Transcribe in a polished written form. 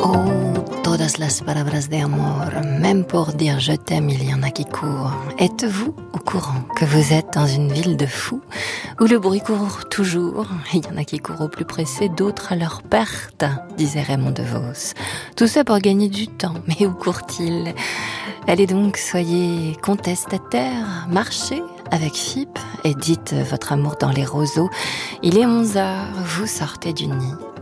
Oh, todas las palabras de amor, même pour dire je t'aime, il y en a qui courent. Êtes-vous au courant que vous êtes dans une ville de fous, où le bruit court toujours? Il y en a qui courent au plus pressé, d'autres à leur perte, disait Raymond Devos. Tout ça pour gagner du temps, mais où court-il? Allez donc, soyez contestataires, marchez avec FIP et dites votre amour dans les roseaux. Il est 11h, vous sortez du nid.